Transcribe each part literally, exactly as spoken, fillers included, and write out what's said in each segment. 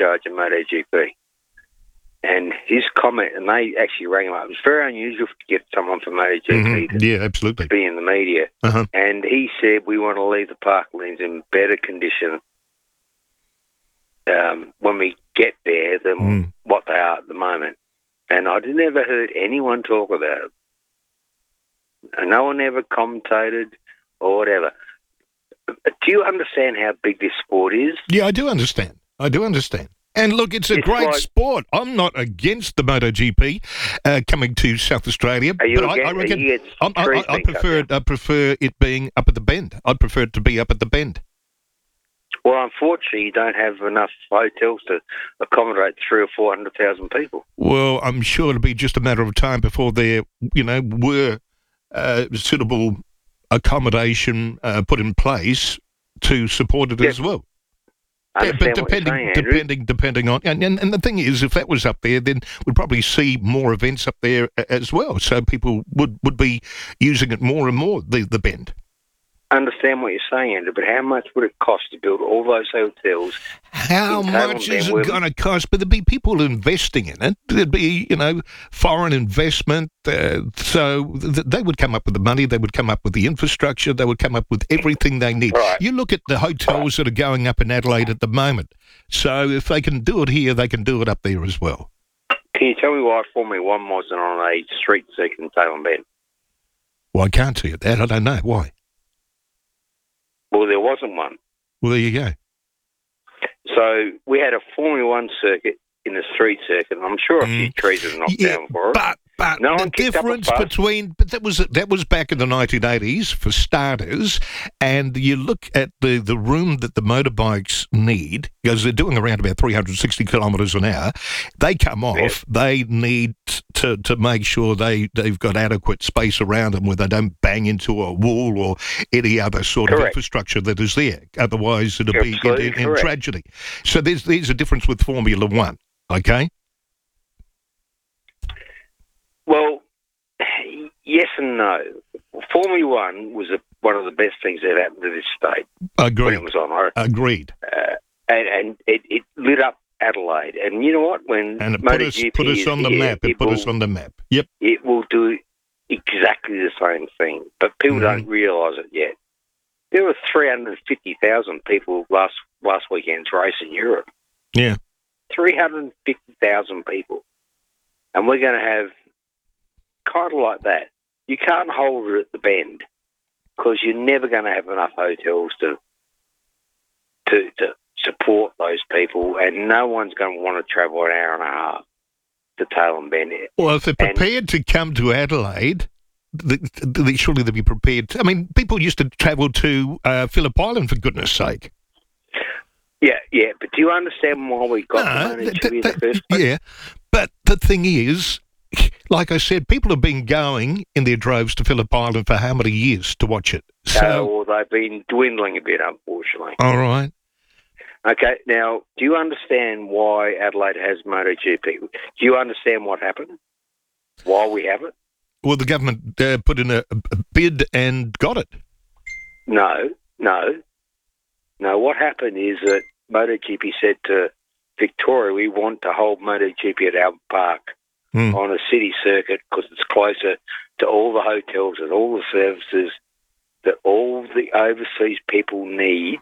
charge of MotoGP. And his comment, and they actually rang him up. It was very unusual to get someone from MotoGP Mm-hmm. to, Yeah, absolutely. to be in the media. Uh-huh. And he said, we want to leave the parklands in better condition um, when we get there than Mm. what they are at the moment. And I'd never heard anyone talk about it. And no one ever commentated or whatever. Do you understand how big this sport is? Yeah, I do understand. I do understand. And look, it's a It's great like- sport. I'm not against the MotoGP uh, coming to South Australia, Are you but I, I against- are reckon you against I'm- I, trees I, I being cut prefer down? I prefer it being up at the bend. I prefer it to be up at the bend. Well, unfortunately, you don't have enough hotels to accommodate three or four hundred thousand people. Well, I'm sure it'll be just a matter of time before there, you know, were uh, suitable accommodation uh, put in place to support it Yeah. as well. I Yeah, understand but what you're depending, saying, Andrew. depending, depending on, and, and and the thing is, if that was up there, then we'd probably see more events up there a- as well. So people would, would be using it more and more. The the bend. I understand what you're saying, Andrew, but how much would it cost to build all those hotels? How In total, much then is it we're- going to cost? But there'd be people investing in it. There'd be, you know, foreign investment. Uh, so th- they would come up with the money. They would come up with the infrastructure. They would come up with everything they need. Right. You look at the hotels that are going up in Adelaide at the moment. So if they can do it here, they can do it up there as well. Can you tell me why Formula One wasn't on a street circuit in Tailem Bend? Well, I can't see it that. I don't know why. Well, there wasn't one. Well, there you go. So we had a Formula One circuit in the street circuit, and I'm sure a few Mm. trees were knocked Yeah, down for it. but but No the one kicked up a difference fuss. between but that was that was back in the nineteen eighties for starters, and you look at the, the room that the motorbikes need because they're doing around about three hundred sixty kilometres an hour. They come off. They need to to make sure they they've got adequate space around them where they don't bang into a wall or any other sort of Correct. infrastructure that is there. Otherwise, it'll You're be in, absolutely in, in correct. tragedy. So there's there's a difference with Formula One. Okay. Well, yes and no. Formula One was a, one of the best things that happened to this state when Agreed. it was on. I- Agreed. Uh, and and it, it lit up Adelaide. And you know what? When And it put us MotoGP put us is on the here, map. It, it put will, us on the map. Yep. It will do exactly the same thing. But people Mhm. don't realise it yet. There were three hundred fifty thousand people last last weekend's race in Europe. Yeah. three hundred fifty thousand people. And we're going to have kind of like that. You can't hold it at the bend because you're never going to have enough hotels to to to support those people, and no one's going to want to travel an hour and a half to Tailem Bend. Well, if they're And- prepared to come to Adelaide, th th surely they'll be prepared. To, I mean, people used to travel to uh, Phillip Island for goodness' sake. Yeah, yeah, but do you understand why we got No, the money th- to in the th- first place? yeah, but the thing is, like I said, people have been going in their droves to Phillip Island for how many years to watch it? So, So, or they've been dwindling a bit, unfortunately. all right. Okay, now, do you understand why Adelaide has MotoGP? Do you understand what happened? Why we have it? Well, the government uh, put in a, a bid and got it. No, no. No, what happened is that MotoGP said to Victoria, we want to hold MotoGP at Albert Park Hmm. on a city circuit because it's closer to all the hotels and all the services that all the overseas people need.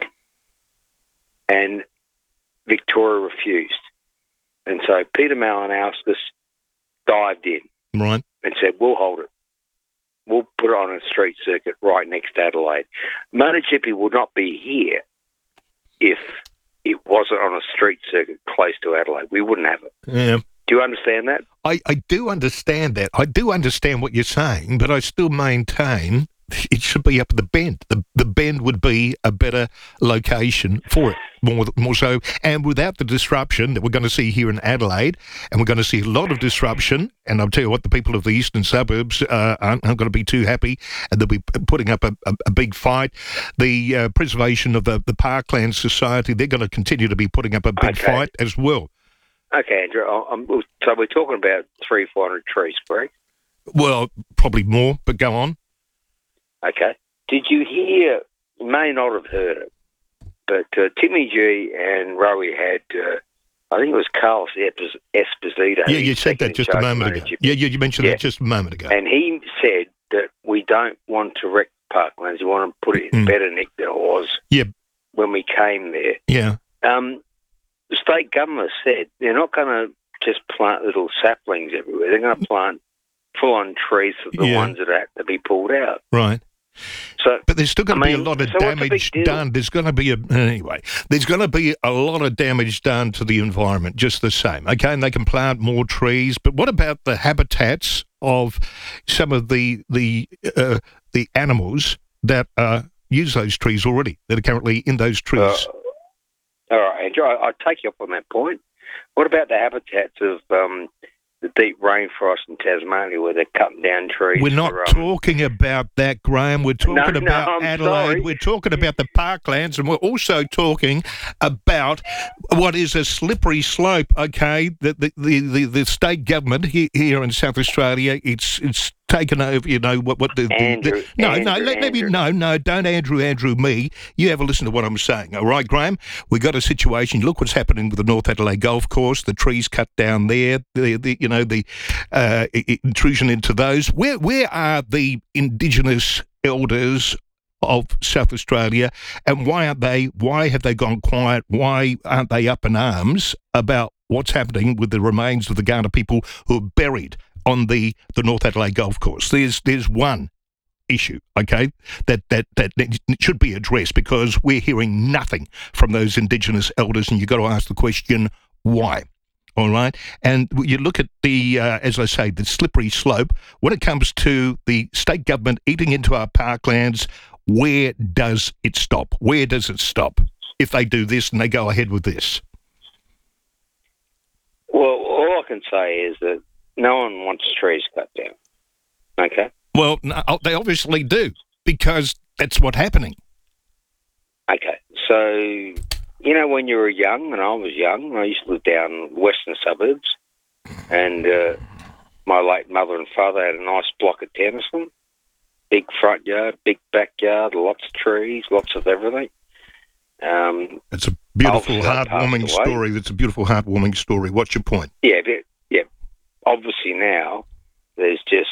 And Victoria refused. And so Peter Malinowskis dived in Right. and said, we'll hold it. We'll put it on a street circuit right next to Adelaide. MotoGP will not be here if it wasn't on a street circuit close to Adelaide. We wouldn't have it. Yeah. Do you understand that? I, I do understand that. I do understand what you're saying, but I still maintain it should be up at the bend. The the bend would be a better location for it, more more so, and without the disruption that we're going to see here in Adelaide, and we're going to see a lot of disruption. And I'll tell you what, the people of the eastern suburbs uh, aren't, aren't going to be too happy, and they'll be putting up a, a, a big fight. The uh, preservation of the, the Parkland Society, they're going to continue to be putting up a big Okay. fight as well. Okay, Andrew. I'm, so we're talking about three, four hundred trees, correct? Well, probably more, but go on. Okay. Did you hear? You may not have heard it, but uh, Timmy G and Rowie had, uh, I think it was Carlos Esposito. Yeah, you said that just a moment ago. Yeah, you mentioned yeah. that just a moment ago. And he said that we don't want to wreck parklands. We want to put it in mm. better nick than it was yeah. when we came there. Yeah. Um, the state government said they're not going to just plant little saplings everywhere. They're going to plant full-on trees for the yeah. ones that have to be pulled out. Right. So, but there's still going I to mean, be a lot of so damage done. There's going to be a anyway. There's going to be a lot of damage done to the environment, just the same. Okay, and they can plant more trees, but what about the habitats of some of the the uh, the animals that uh, use those trees already? That are currently in those trees. Uh, all right, Andrew, I, I take you up on that point. What about the habitats of um, the deep rainforest in Tasmania where they're cutting down trees? We're not for, um, talking about that, Graham. We're talking no, about no, I'm Adelaide. Sorry. We're talking about the parklands, and we're also talking about what is a slippery slope, okay? The the, the, the, the state government here, here in South Australia, it's it's taken over, you know, what, what the... the, Andrew, the no, Andrew, no, let, let me... No, no, don't Andrew, Andrew me. You have a listen to what I'm saying, all right, Graham? We got a situation, look what's happening with the North Adelaide Golf Course, the trees cut down there, the, the you know, the uh, intrusion into those. Where, where are the Indigenous elders of South Australia, and why aren't they, why have they gone quiet? Why aren't they up in arms about what's happening with the remains of the Kaurna people who are buried on the, the North Adelaide Golf Course? There's there's one issue, okay, that, that, that should be addressed, because we're hearing nothing from those Indigenous elders, and you've got to ask the question, why? All right? And you look at the, uh, as I say, the slippery slope, when it comes to the state government eating into our parklands, where does it stop? Where does it stop if they do this and they go ahead with this? Well, all I can say is that no one wants trees cut down, okay? Well, no, they obviously do, because that's what's happening. Okay, so, you know, when you were young, and I was young, I used to live down western suburbs, and uh, my late mother and father had a nice block at Tennyson, big front yard, big backyard, lots of trees, lots of everything. Um, it's a beautiful, heartwarming story. That's a beautiful, heartwarming story. What's your point? Yeah, but, yeah. Obviously now there's just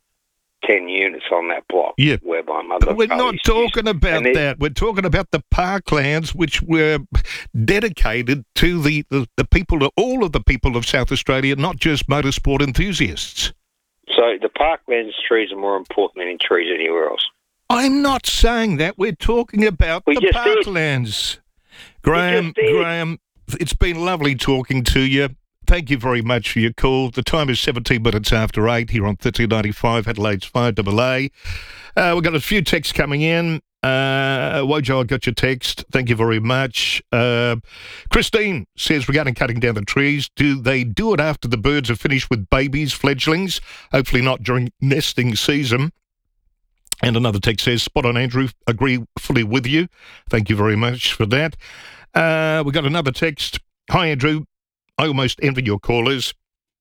ten units on that block. Yeah, where my mother. But we're not talking about that. We're talking about the parklands, which were dedicated to the, the, the people, all of the people of South Australia, not just motorsport enthusiasts. So the parklands trees are more important than any trees anywhere else. I'm not saying that. We're talking about we the parklands. Did. Graham, Graham, it's been lovely talking to you. Thank you very much for your call. The time is seventeen minutes after eight here on thirteen ninety-five, Adelaide's five A A. Uh, we've got a few texts coming in. Uh, Wojo, I got your text. Thank you very much. Uh, Christine says, regarding cutting down the trees, do they do it after the birds are finished with babies, fledglings? Hopefully not during nesting season. And another text says, spot on, Andrew. Agree fully with you. Thank you very much for that. Uh, we got another text. Hi, Andrew. I almost envy your callers.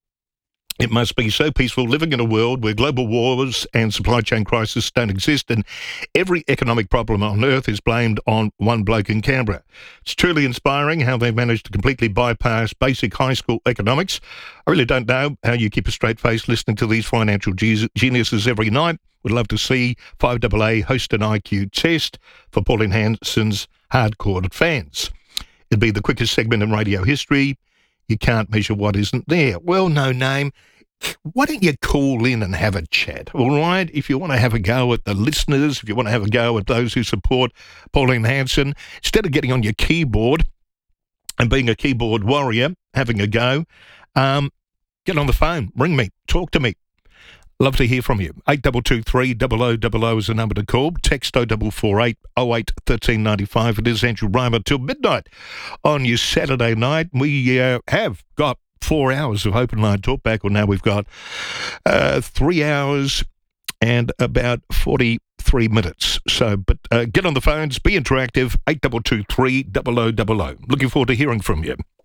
It must be so peaceful living in a world where global wars and supply chain crisis don't exist, and every economic problem on earth is blamed on one bloke in Canberra. It's truly inspiring how they've managed to completely bypass basic high school economics. I really don't know how you keep a straight face listening to these financial geniuses every night. Would love to see five A A host an I Q test for Pauline Hanson's hardcore fans. It'd be the quickest segment in radio history. You can't measure what isn't there. Well, no name. Why don't you call in and have a chat, all right? If you want to have a go at the listeners, if you want to have a go at those who support Pauline Hanson, instead of getting on your keyboard and being a keyboard warrior, having a go, um, get on the phone, ring me, talk to me. Love to hear from you. eight two two three, zero zero zero zero is the number to call. Text oh four four eight, oh eight, one three nine five. It is Andrew Rhymer till midnight on your Saturday night. We uh, have got four hours of open line talk back. Well, now we've got uh, three hours and about forty-three minutes. So, but uh, get on the phones, be interactive, eight two two three, zero zero zero zero. Looking forward to hearing from you. I use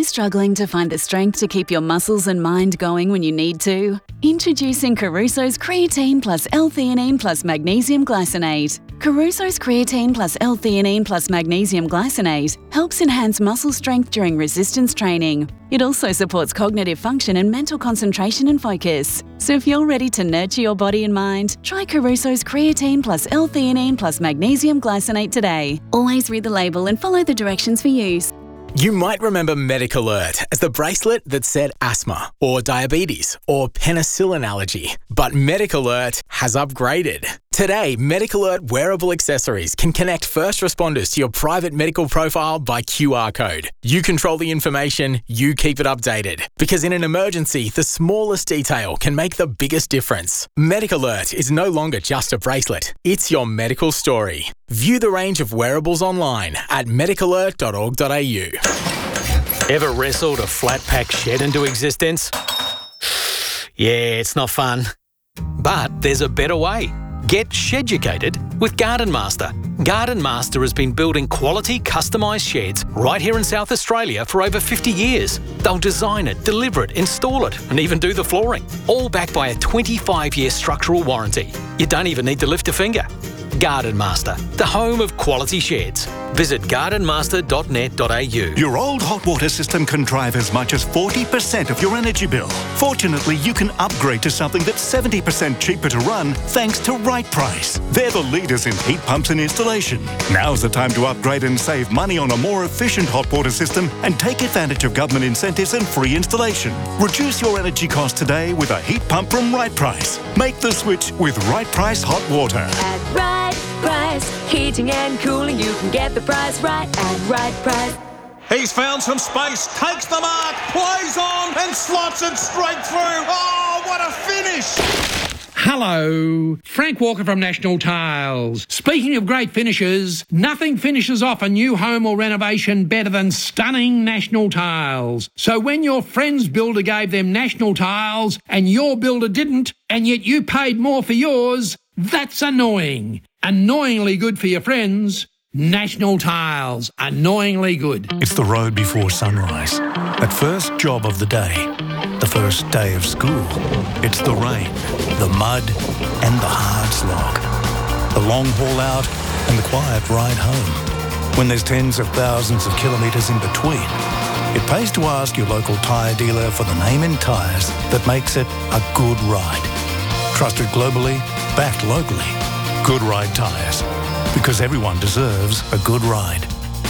struggling to find the strength to keep your muscles and mind going when you need to? Introducing Caruso's Creatine Plus L-Theanine Plus Magnesium Glycinate. Caruso's Creatine Plus L-Theanine Plus Magnesium Glycinate helps enhance muscle strength during resistance training. It also supports cognitive function and mental concentration and focus. So if you're ready to nurture your body and mind, try Caruso's Creatine Plus L-Theanine Plus Magnesium Glycinate today. Always read the label and follow the directions for use. You might remember MediCalert as the bracelet that said asthma or diabetes or penicillin allergy, but MediCalert has upgraded. Today, MediCalert wearable accessories can connect first responders to your private medical profile by Q R code. You control the information, you keep it updated. Because in an emergency, the smallest detail can make the biggest difference. MediCalert is no longer just a bracelet, it's your medical story. View the range of wearables online at medicalert dot org dot a u. Ever wrestled a flat pack shed into existence? Yeah, it's not fun. But there's a better way. Get sheducated with Garden Master. Garden Master has been building quality customised sheds right here in South Australia for over fifty years. They'll design it, deliver it, install it, and even do the flooring. All backed by a twenty-five year structural warranty. You don't even need to lift a finger. Garden Master, the home of quality sheds. Visit garden master dot net dot a u. Your old hot water system can drive as much as forty percent of your energy bill. Fortunately, you can upgrade to something that's seventy percent cheaper to run thanks to Right Price. They're the leaders in heat pumps and installation. Now's the time to upgrade and save money on a more efficient hot water system and take advantage of government incentives and free installation. Reduce your energy costs today with a heat pump from Right Price. Make the switch with Right Price Hot Water. At Right Price, heating and cooling, you can get the price right at Right Price. He's found some space, takes the mark, plays on and slots it straight through. Oh, what a finish! Hello, Frank Walker from National Tiles. Speaking of great finishes, nothing finishes off a new home or renovation better than stunning National Tiles. So when your friend's builder gave them National Tiles and your builder didn't, and yet you paid more for yours, that's annoying. Annoyingly good for your friends. National Tiles, annoyingly good. It's the road before sunrise. That first job of the day. The first day of school. It's the rain, the mud, and the hard slog. The long haul out and the quiet ride home. When there's tens of thousands of kilometres in between, it pays to ask your local tyre dealer for the name in tyres that makes it a good ride. Trusted globally, backed locally. Good Ride Tyres. Because everyone deserves a good ride.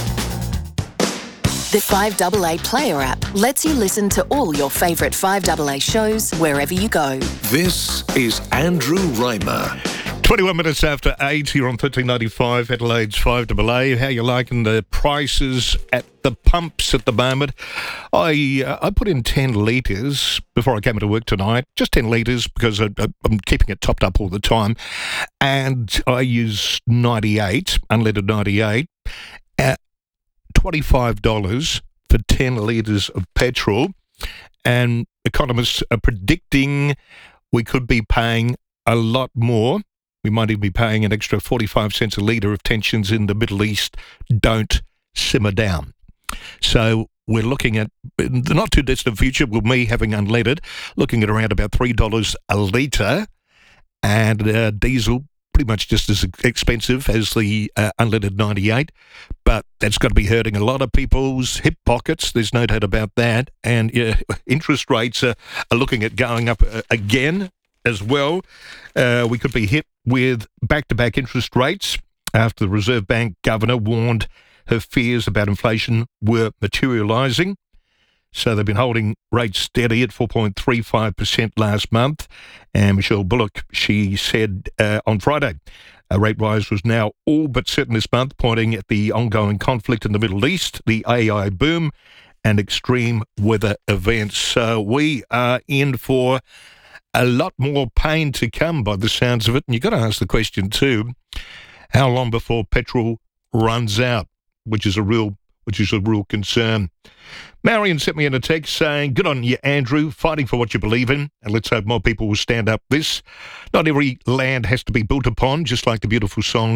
The five A A Player app lets you listen to all your favourite five A A shows wherever you go. This is Andrew Reimer. twenty-one minutes after eight here on thirteen ninety-five, Adelaide's five A A. How you liking the prices at the pumps at the moment? I uh, I put in ten litres before I came into work tonight, just ten litres because I, I, I'm keeping it topped up all the time. And I use ninety-eight, unleaded ninety-eight, at twenty-five dollars for ten litres of petrol. And economists are predicting we could be paying a lot more. We might even be paying an extra forty-five cents a litre if tensions in the Middle East don't simmer down. So we're looking at, in the not too distant future, with me having unleaded, looking at around about three dollars a litre, and uh, diesel pretty much just as expensive as the uh, unleaded ninety-eight. But that's got to be hurting a lot of people's hip pockets. There's no doubt about that. And uh, interest rates are, are looking at going up uh, again as well. Uh, we could be hit with back-to-back interest rates after the Reserve Bank governor warned her fears about inflation were materialising. So they've been holding rates steady at four point three five percent last month. And Michelle Bullock, she said uh, on Friday, a rate rise was now all but certain this month, pointing at the ongoing conflict in the Middle East, the A I boom, and extreme weather events. So we are in for a lot more pain to come by the sounds of it. And you've got to ask the question too, how long before petrol runs out, which is a real which is a real concern. Marion sent me in a text saying, good on you, Andrew, fighting for what you believe in, and let's hope more people will stand up this. Not every land has to be built upon, just like the beautiful song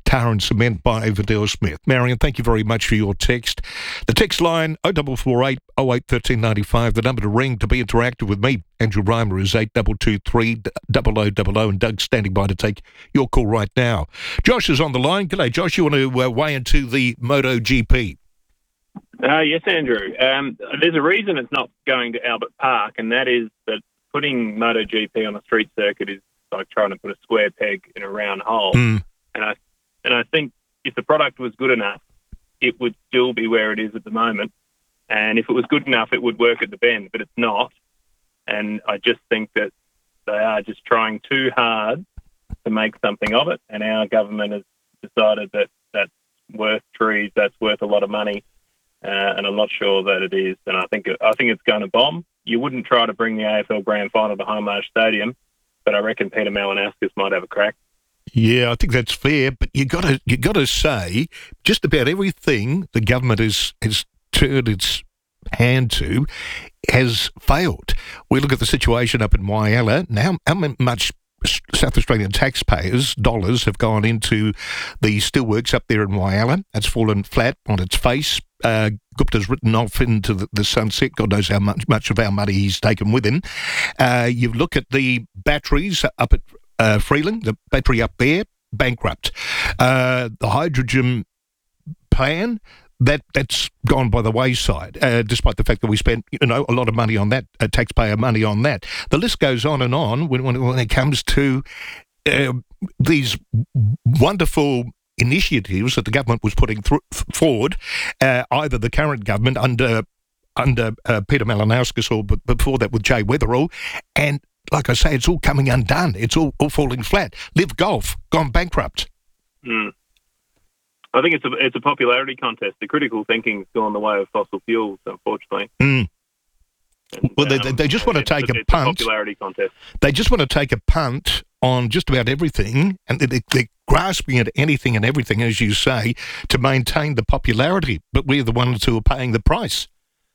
Tar and Cement by Vidal Smith. Marion, thank you very much for your text. The text line oh four four eight oh eight one three nine five. The number to ring to be interactive with me, Andrew Reimer, is eight two two three zero zero zero zero, and Doug's standing by to take your call right now. Josh is on the line. G'day, Josh. You want to uh, weigh into the MotoGP? Uh, yes, Andrew. Um, there's a reason it's not going to Albert Park, and that is that putting MotoGP on a street circuit is like trying to put a square peg in a round hole. Mm. And I and I think if the product was good enough, it would still be where it is at the moment. And if it was good enough, it would work at the Bend, but it's not. And I just think that they are just trying too hard to make something of it. And our government has decided that that's worth trees, that's worth a lot of money. Uh, and I'm not sure that it is. And I think it, I think it's going to bomb. You wouldn't try to bring the A F L Grand Final to Hindmarsh Stadium, but I reckon Peter Malinowskis might have a crack. Yeah, I think that's fair, but you got to you got to say just about everything the government has has turned its hand to has failed. We look at the situation up in Whyalla now. How much South Australian taxpayers' dollars have gone into the steelworks up there in Whyalla? That's fallen flat on its face. Uh, Gupta's written off into the, the sunset. God knows how much, much of our money he's taken with him. Uh, you look at the batteries up at uh, Freeling, the battery up there, bankrupt. Uh, the hydrogen plan, that that's gone by the wayside, uh, despite the fact that we spent you know a lot of money on that, uh, taxpayer money on that. The list goes on and on when when, when it comes to uh, these wonderful initiatives that the government was putting th- forward, uh, either the current government under under uh, Peter Malinowskis or b- before that with Jay Weatherall, and like I say, it's all coming undone. It's all, all falling flat. Live Golf, gone bankrupt. Mm. I think it's a it's a popularity contest. The critical thinking's gone the way of fossil fuels, unfortunately. Mm. And, well, they, they just want to take it's a a punt. popularity contest. They just want to take a punt on just about everything, and they, they're grasping at anything and everything, as you say, to maintain the popularity. But we're the ones who are paying the price.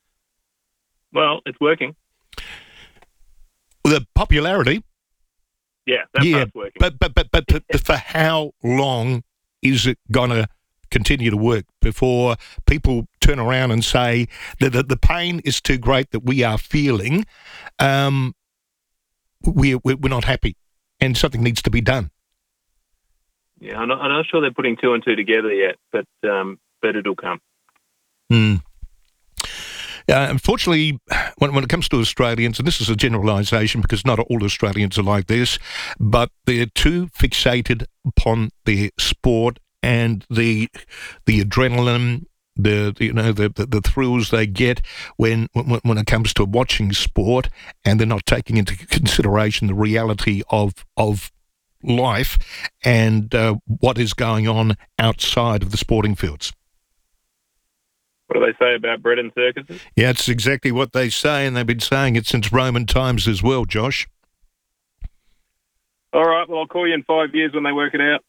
Well, it's working. The popularity, yeah, that yeah, part's working. But but but but, but for how long is it gonna continue to work before people turn around and say that the, the pain is too great that we are feeling? Um, we're we're not happy, and something needs to be done. Yeah, I'm not, I'm not sure they're putting two and two together yet, but um, but it'll come. Hmm. Uh, unfortunately, when, when it comes to Australians, and this is a generalisation because not all Australians are like this, but they're too fixated upon their sport and the the adrenaline, the, the you know the, the the thrills they get when, when when it comes to watching sport, and they're not taking into consideration the reality of of life and uh, what is going on outside of the sporting fields. What do they say about bread and circuses? Yeah, it's exactly what they say, and they've been saying it since Roman times as well, Josh. All right, well, I'll call you in five years when they work it out.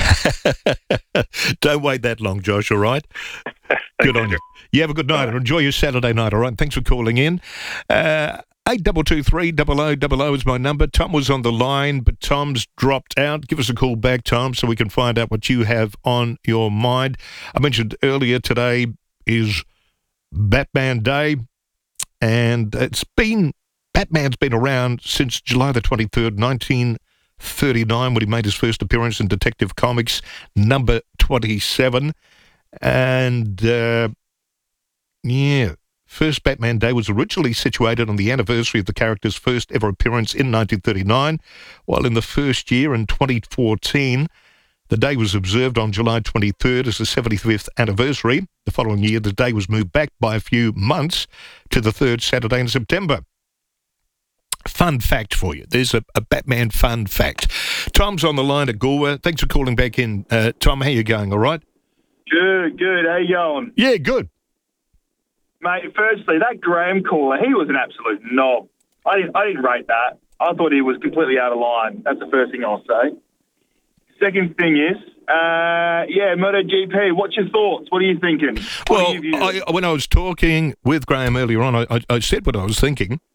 Don't wait that long, Josh, all right? Good on you. You have a good night and enjoy your Saturday night, all right? Thanks for calling in. Uh, eight two two three zero zero zero zero is my number. Tom was on the line, but Tom's dropped out. Give us a call back, Tom, so we can find out what you have on your mind. I mentioned earlier today is Batman Day, and it's been Batman's been around since July the twenty-third, nineteen thirty-nine, when he made his first appearance in Detective Comics number twenty-seven. And uh, yeah, first Batman Day was originally situated on the anniversary of the character's first ever appearance in nineteen thirty-nine, while in the first year, in twenty fourteen, the day was observed on July twenty-third as the seventy-fifth anniversary. The following year, the day was moved back by a few months to the third Saturday in September. Fun fact for you. There's a, a Batman fun fact. Tom's on the line at Galway. Thanks for calling back in. Uh, Tom, how you going, all right? Good, good. How you going? Yeah, good. Mate, firstly, that Graham caller, he was an absolute knob. I didn't, I didn't rate that. I thought he was completely out of line. That's the first thing I'll say. Second thing is, uh, yeah, MotoGP, what's your thoughts? What are you thinking? What well, I, when I was talking with Graham earlier on, I, I, I said what I was thinking.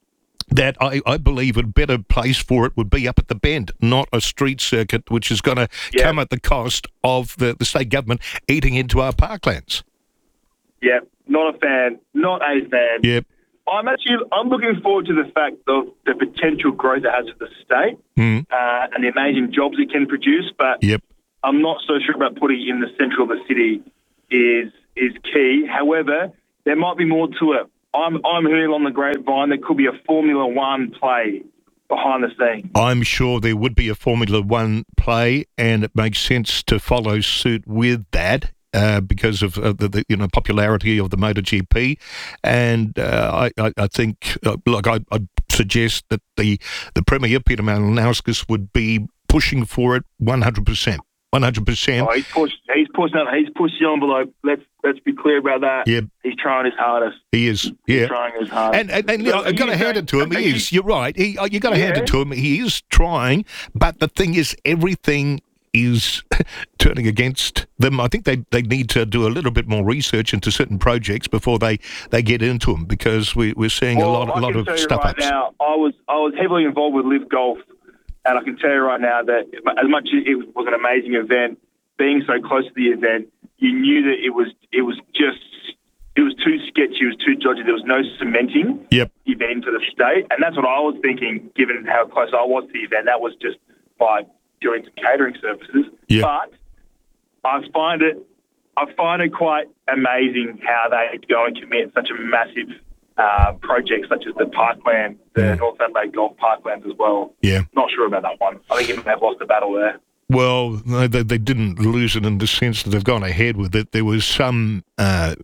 that I, I believe a better place for it would be up at the Bend, not a street circuit, which is going to Yeah. come at the cost of the, the state government eating into our parklands. Yeah, not a fan. Not a fan. Yep. I'm actually I'm looking forward to the fact of the potential growth it has for the state Mm. uh, and the amazing jobs it can produce. But Yep. I'm not so sure about putting it in the central of the city is is key. However, there might be more to it. I'm I'm hearing on the grapevine there could be a Formula One play behind the scenes. I'm sure there would be a Formula One play, and it makes sense to follow suit with that. Uh, because of uh, the, the you know popularity of the MotoGP, and uh, I, I, I think uh, like I, I'd suggest that the the Premier Peter Malinowskis would be pushing for it one hundred percent, one hundred percent. Oh, he's pushed. He's pushed. He's pushed the envelope. Let's let's be clear about that. Yep. He's trying his hardest. He is, yeah. He's trying his hardest. And, and, and you know, I've got to hand it to him. He is. You're right. He, you got to hand Yeah. it to him. He is trying, but the thing is, everything is turning against them. I think they, they need to do a little bit more research into certain projects before they, they get into them, because we, we're seeing Well, a lot, I a lot can of tell you stuff right ups. now, I was I was heavily involved with Live Golf, and I can tell you right now that as much as it was an amazing event, being so close to the event, you knew that it was it was just it was too sketchy, it was too dodgy. There was no cementing Yep. the event for the state, and that's what I was thinking. Given how close I was to the event, that was just by doing some catering services. Yep. But I find it I find it quite amazing how they go and commit such a massive uh, project such as the Parkland, the North Adelaide Golf Parkland as well. Yeah. Not sure about that one. I think they've lost the battle there. Well, no, they, they didn't lose it in the sense that they've gone ahead with it. There was some uh,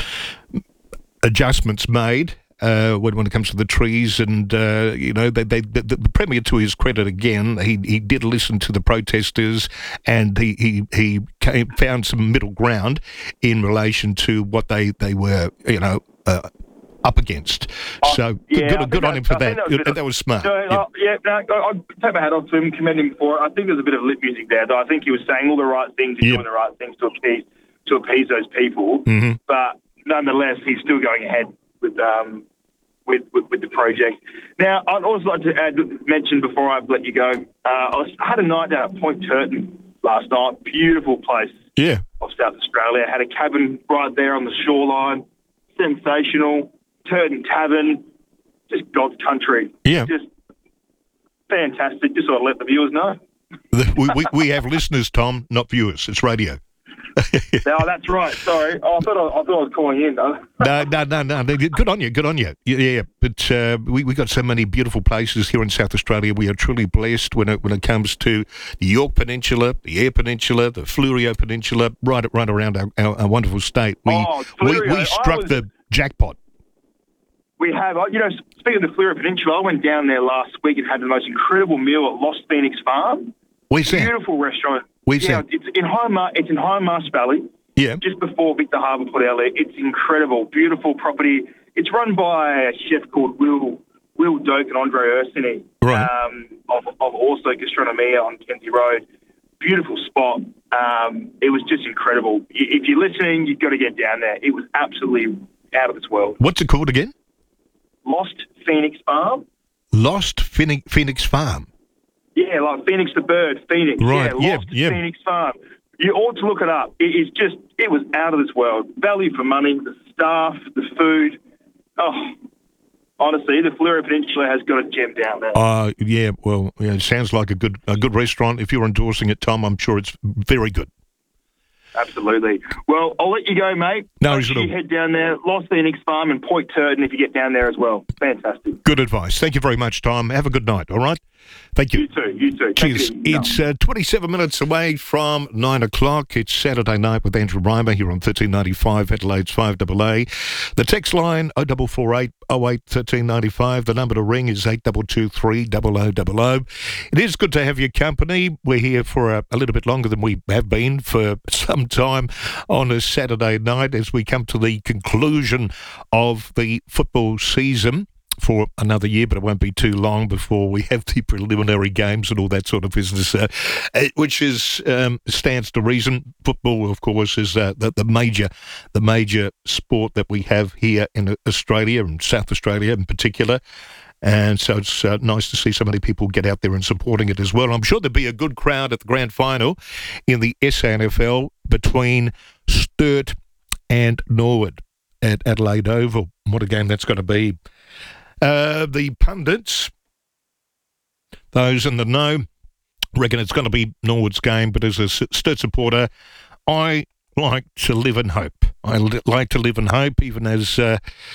adjustments made uh, when, when it comes to the trees, and uh, you know, they, they, the, the Premier, to his credit again, he he did listen to the protesters, and he he, he came, found some middle ground in relation to what they, they were, you know, uh, up against. So Yeah, good, I good, good think on him that- for I think that. that was a bit That of- was smart. No, Yeah. uh, yeah, no, I- I'll take my hat off to him, commend him for it. I think there's a bit of lip music there, though. I think he was saying all the right things and Yep. doing the right things to appease to appease those people. Mhm. But nonetheless, he's still going ahead with um with, with with the project. Now, I'd also like to add, mention before I let you go, uh, I, was, I had a night down at Point Turton last night. Beautiful place Yeah. of South Australia. Had a cabin right there on the shoreline. Sensational. Turton Tavern. Just God's country. Yeah. Just fantastic. Just sort of let the viewers know. we, we, we have listeners, Tom, not viewers. It's radio. No, that's right. Sorry. Oh, I thought I, I thought I was calling in. though. No, no, no, no. Good on you. Good on you. Yeah, yeah. But uh, we we got so many beautiful places here in South Australia. We are truly blessed when it when it comes to the York Peninsula, the Eyre Peninsula, the Fleurieu Peninsula, right right around our, our, our wonderful state. We Oh, we, Fleurieu. we I struck was- the jackpot. We have, you know, speaking of the Fleurieu Peninsula, I went down there last week and had the most incredible meal at Lost Phoenix Farm. Where's that? Beautiful restaurant. Where's yeah, that? It's in High Mar- It's in High Marsh Valley. Yeah. Just before Victor Harbour Port Outlet. It's incredible, beautiful property. It's run by a chef called Will Will Doak and Andre Ursini Right. um, of, of also Gastronomia on Kenzie Road. Beautiful spot. Um, it was just incredible. Y- If you're listening, you've got to get down there. It was absolutely out of this world. What's it called again? Lost Phoenix Farm. Lost Phoenix, Phoenix Farm. Yeah, like Phoenix the bird, Phoenix. Right, Yeah, yeah, Lost yeah. Phoenix Farm. You ought to look it up. It is just, it was out of this world. Value for money, the staff, the food. Oh, honestly, the Fleurieu Peninsula has got a gem down there. Uh, yeah. Well, yeah, it sounds like a good a good restaurant. If you're endorsing it, Tom, I'm sure it's very good. Absolutely. Well, I'll let you go, mate. No, Make worries sure at you all. head down there. Lost Phoenix Farm and Point Turton if you get down there as well. Fantastic. Good advice. Thank you very much, Tom. Have a good night. All right. Thank you. You too. You too. Take Cheers. it easy. It's uh, twenty-seven minutes away from nine o'clock. It's Saturday night with Andrew Reimer here on thirteen ninety-five Adelaide's five A A. The text line oh four four eight oh eight thirteen ninety-five. The number to ring is eight two two three double oh double oh. It is good to have your company. We're here for a, a little bit longer than we have been for some time on a Saturday night as we come to the conclusion of the football season for another year, but it won't be too long before we have the preliminary games and all that sort of business, uh, uh, which is um, stands to reason. Football, of course, is uh, the, the major, the major sport that we have here in Australia and South Australia in particular. And so it's uh, nice to see so many people get out there and supporting it as well. I'm sure there'll be a good crowd at the grand final in the S A N F L between Sturt and Norwood at Adelaide Oval. What a game that's going to be. Uh, the pundits, those in the know, reckon it's going to be Norwood's game, but as a Sturt supporter, I like to live in hope. I li- like to live in hope, even as uh,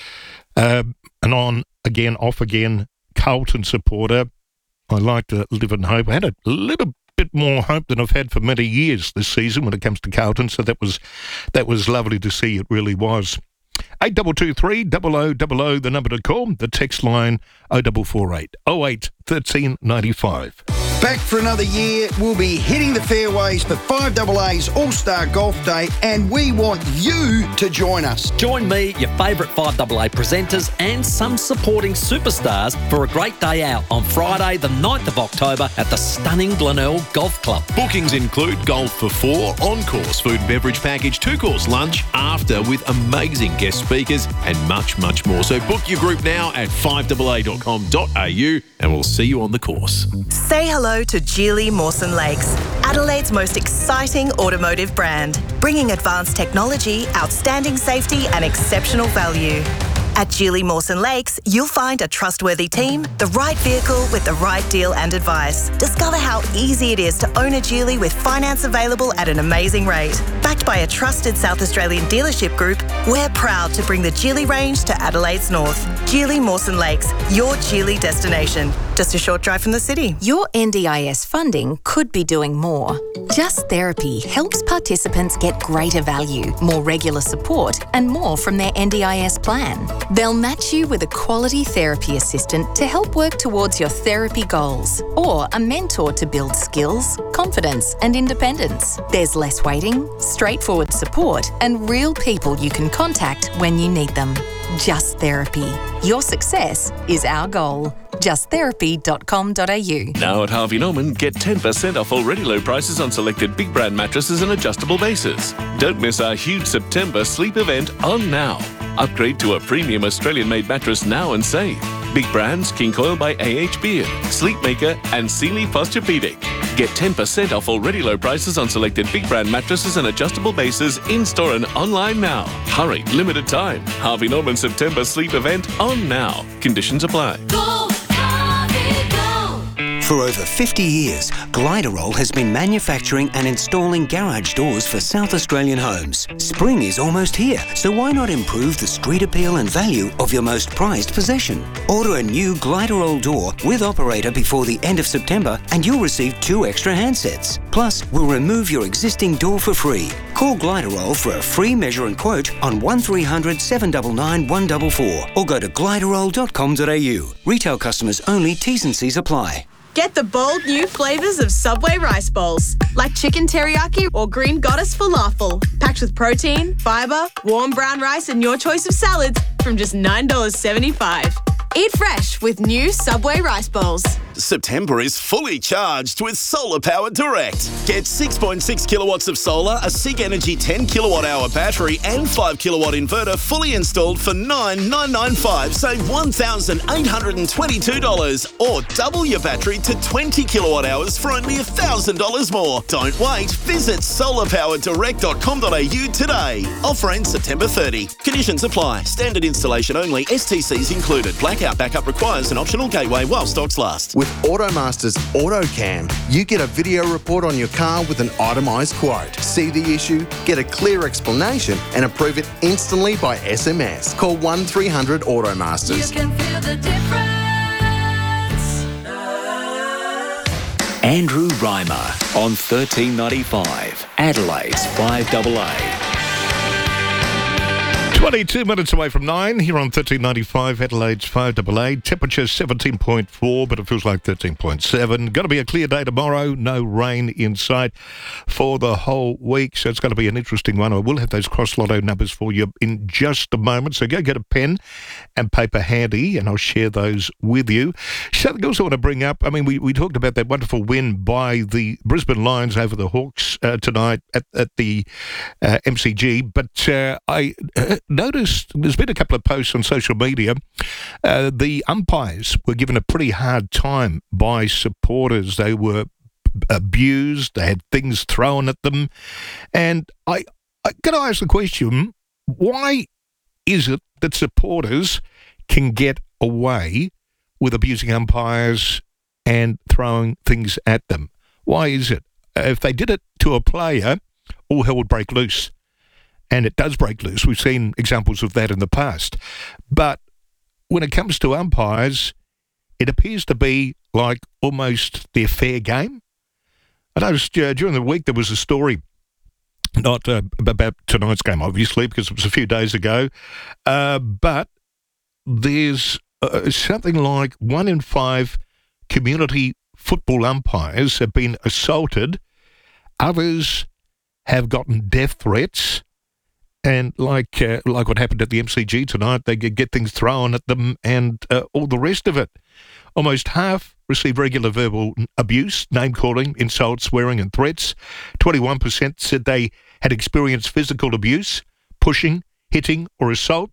uh, an on again, off again Carlton supporter. I like to live in hope. I had a little bit more hope than I've had for many years this season when it comes to Carlton, so that was that was lovely to see. It really was. eight two two three, double oh double oh, the number to call. The text line oh four four eight, oh eight, one three nine five. Back for another year, we'll be hitting the fairways for five A A's All-Star Golf Day, and we want you to join us. Join me, your favourite five A A presenters and some supporting superstars for a great day out on Friday the ninth of October at the stunning Glenelg Golf Club. Bookings include golf for four, on-course food and beverage package, two-course lunch, after with amazing guest speakers and much, much more. So book your group now at five A A dot com dot a u and we'll see you on the course. Say hello to Geely Mawson Lakes, Adelaide's most exciting automotive brand, bringing advanced technology, outstanding safety and exceptional value. At Geely Mawson Lakes, you'll find a trustworthy team, the right vehicle with the right deal and advice. Discover how easy it is to own a Geely with finance available at an amazing rate. Backed by a trusted South Australian dealership group, we're proud to bring the Geely range to Adelaide's north. Geely Mawson Lakes, your Geely destination. Just a short drive from the city. Your N D I S funding could be doing more. Just Therapy helps participants get greater value, more regular support, and more from their N D I S plan. They'll match you with a quality therapy assistant to help work towards your therapy goals, or a mentor to build skills, confidence, and independence. There's less waiting, straightforward support, and real people you can contact when you need them. Just Therapy. Your success is our goal. just therapy dot com dot a u. Now at Harvey Norman, get ten percent off already low prices on selected big brand mattresses and adjustable bases. Don't miss our huge September sleep event on now. Upgrade to a premium Australian-made mattress now and save. Big brands, King Coil by A H Beard, Sleepmaker and Sealy Posturepedic. Get ten percent off already low prices on selected big brand mattresses and adjustable bases in-store and online now. Hurry, limited time. Harvey Norman September sleep event on now. Conditions apply. Go, Harvey, go. For over fifty years, Gliderol has been manufacturing and installing garage doors for South Australian homes. Spring is almost here, so why not improve the street appeal and value of your most prized possession? Order a new Gliderol door with operator before the end of September and you'll receive two extra handsets. Plus, we'll remove your existing door for free. Call Gliderol for a free measure and quote on one three hundred, seven nine nine, one four four or go to gliderol dot com dot a u. Retail customers only, T's and C's apply. Get the bold new flavours of Subway rice bowls, like chicken teriyaki or green goddess falafel, packed with protein, fibre, warm brown rice and your choice of salads from just nine dollars seventy-five. Eat fresh with new Subway rice bowls. September is fully charged with Solar Power Direct. Get six point six kilowatts of solar, a SIG Energy ten kilowatt hour battery and five kilowatt inverter fully installed for nine thousand nine hundred ninety-five dollars. Save one thousand eight hundred twenty-two dollars or double your battery to twenty kilowatt hours for only one thousand dollars more. Don't wait. Visit solar power direct dot com dot a u today. Offer ends September thirtieth. Conditions apply. Standard installation only. S T Cs included. Blackout backup requires an optional gateway while stocks last. With Automaster's AutoCam, you get a video report on your car with an itemised quote. See the issue, get a clear explanation and approve it instantly by S M S. Call one three hundred Automasters. You can feel the difference. Andrew Reimer on thirteen ninety-five, Adelaide's five A A. twenty-two minutes away from nine here on thirteen ninety-five, Adelaide's five A A. Temperature seventeen point four, but it feels like thirteen point seven. Going to be a clear day tomorrow. No rain in sight for the whole week, so it's going to be an interesting one. I will have those cross lotto numbers for you in just a moment, so go get a pen and paper handy, and I'll share those with you. Something else I want to bring up, I mean, we, we talked about that wonderful win by the Brisbane Lions over the Hawks uh, tonight at, at the uh, M C G, but uh, I... Uh, noticed there's been a couple of posts on social media. Uh, the umpires were given a pretty hard time by supporters. They were abused. They had things thrown at them. And I, I got to ask the question, why is it that supporters can get away with abusing umpires and throwing things at them? Why is it? If they did it to a player, all hell would break loose. And it does break loose. We've seen examples of that in the past. But when it comes to umpires, it appears to be like almost their fair game. I noticed uh, during the week there was a story, not uh, about tonight's game, obviously, because it was a few days ago, uh, but there's uh, something like one in five community football umpires have been assaulted. Others have gotten death threats. And like uh, like what happened at the M C G tonight, they get, get things thrown at them and uh, all the rest of it. Almost half receive regular verbal abuse, name-calling, insults, swearing and threats. twenty-one percent said they had experienced physical abuse, pushing, hitting or assault.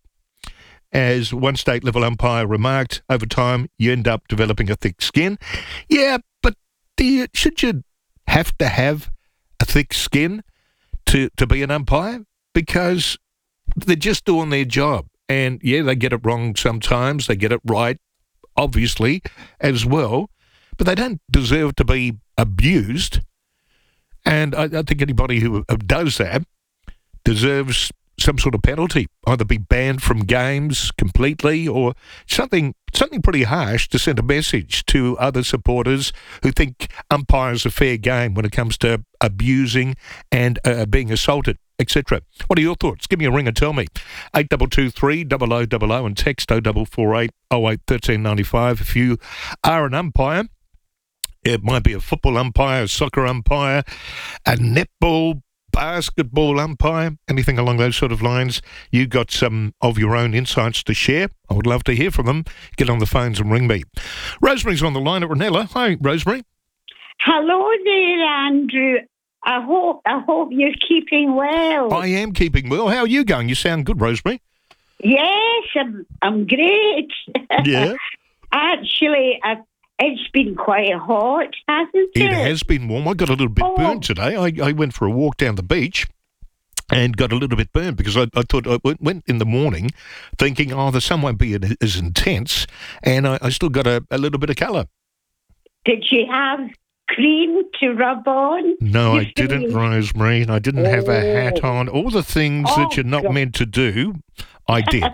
As one state-level umpire remarked, over time you end up developing a thick skin. Yeah, but do you, should you have to have a thick skin to, to be an umpire? Because they're just doing their job. And, yeah, they get it wrong sometimes. They get it right, obviously, as well. But they don't deserve to be abused. And I, I think anybody who does that deserves some sort of penalty, either be banned from games completely or something something pretty harsh to send a message to other supporters who think umpires are fair game when it comes to abusing and uh, being assaulted, et cetera. What are your thoughts? Give me a ring and tell me. eight two two three, double oh double oh and text oh four four eight, oh eight, one three nine five. If you are an umpire, it might be a football umpire, a soccer umpire, a netball, basketball umpire, anything along those sort of lines. You got some of your own insights to share. I would love to hear from them. Get on the phones and ring me. Rosemary's on the line at Ranella. Hi, Rosemary. Hello there, Andrew. I hope I hope you're keeping well. I am keeping well. How are you going? You sound good, Rosemary. Yes, I'm, I'm great. Yeah. Actually, I, it's been quite hot, hasn't it? It has been warm. I got a little bit Oh. burnt today. I, I went for a walk down the beach and got a little bit burnt because I, I thought I went, went in the morning thinking, oh, the sun won't be as intense, and I, I still got a, a little bit of colour. Did you have cream to rub on? No, You I didn't, see? Rosemary. I didn't have a hat Oh. on. All the things Oh, that you're not God. meant to do, I did.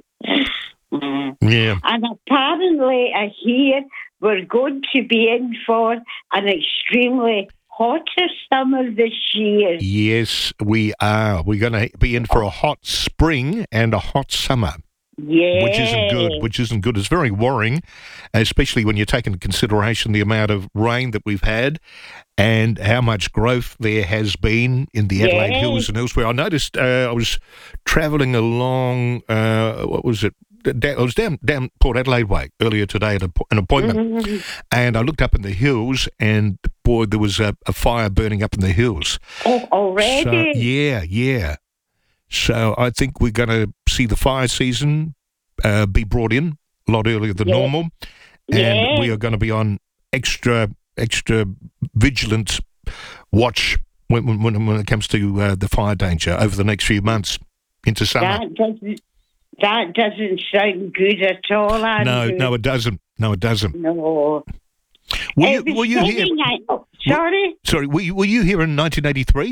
Yeah. And apparently, I hear we're going to be in for an extremely hotter summer this year. Yes, we are. We're going to be in for a hot spring and a hot summer. Yeah. Which isn't good, which isn't good. It's very worrying, especially when you take into consideration the amount of rain that we've had and how much growth there has been in the Adelaide Yes. Hills and elsewhere. I noticed uh, I was travelling along, uh, what was it? Da- I was down, down Port Adelaide Way earlier today at a, an appointment, Mhm. and I looked up in the hills, and boy, there was a, a fire burning up in the hills. Oh, already? So, yeah, yeah. So I think we're going to see the fire season uh, be brought in a lot earlier than Yeah. normal, and Yeah. we are going to be on extra extra vigilant watch when when, when it comes to uh, the fire danger over the next few months into summer. That doesn't, that doesn't sound good at all, No, Andrew. no, it doesn't. No, it doesn't. No. Were It you, was were you here? saying I- oh, sorry? Sorry, were you, were you here in nineteen eighty-three?